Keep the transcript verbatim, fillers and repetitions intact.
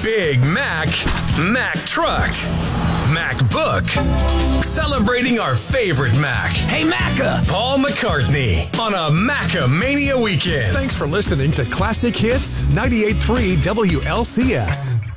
Big Mac, Mac Truck, MacBook. Celebrating our favorite Mac. Hey, Macca! Paul McCartney on a Macamania weekend. Thanks for listening to Classic Hits ninety-eight point three W L C S.